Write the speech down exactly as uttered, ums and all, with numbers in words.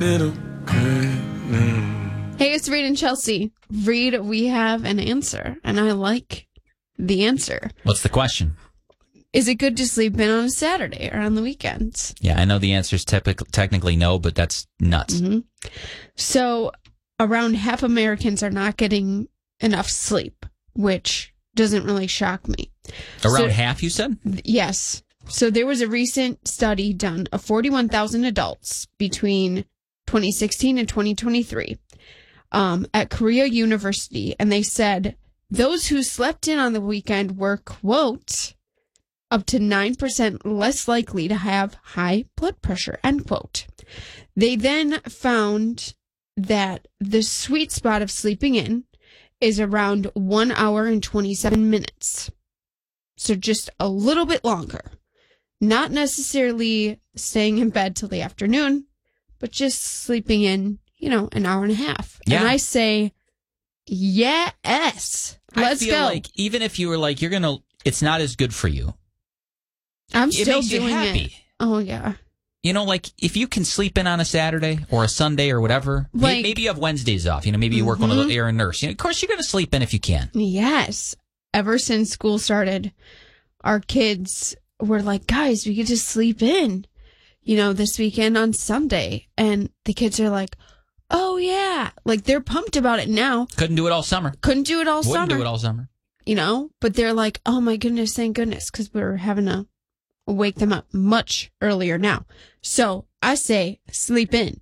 little girl. Hey, it's Reed and Chelsea. Reed, we have an answer, and I like the answer. What's the question? Is it good to sleep in on a Saturday or on the weekends? Yeah, I know the answer is typic- technically no, but that's nuts. Mm-hmm. So around half Americans are not getting enough sleep, which doesn't really shock me. Around So- half, you said? Yes. So there was a recent study done of forty-one thousand adults between twenty sixteen and twenty twenty-three um, at Korea University. And they said those who slept in on the weekend were, quote, up to nine percent less likely to have high blood pressure, end quote. They then found that the sweet spot of sleeping in is around one hour and twenty-seven minutes. So just a little bit longer. Not necessarily staying in bed till the afternoon, but just sleeping in, you know, an hour and a half. Yeah. And I say, yes, let's I feel go. like even if you were like, you're going to, it's not as good for you. I'm it still makes you doing happy. it. Oh, yeah. You know, like if you can sleep in on a Saturday or a Sunday or whatever, may- Like- maybe you have Wednesdays off. You know, maybe you work one of Mhm. those, you're a nurse. You know, of course, you're going to sleep in if you can. Yes. Ever since school started, our kids were like, guys, we could just sleep in, you know, this weekend on Sunday. And the kids are like, oh, yeah. Like, they're pumped about it now. Couldn't do it all summer. Couldn't do it all Wouldn't summer. do it all summer. You know, but they're like, oh, my goodness, thank goodness, because we're having to wake them up much earlier now. So I say sleep in.